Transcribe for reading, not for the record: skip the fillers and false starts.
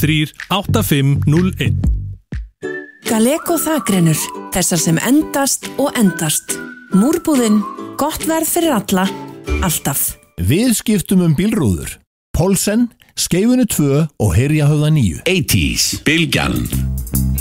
953-8501. Galeko þakgrennur, þessar sem endast og endast. Múrbúðin, gott verð fyrir alla, alltaf. Við skiptum bílrúður. Poulsen, Skeifunni 2 og Hyrjahöfða 9. 80s, Bylgjan.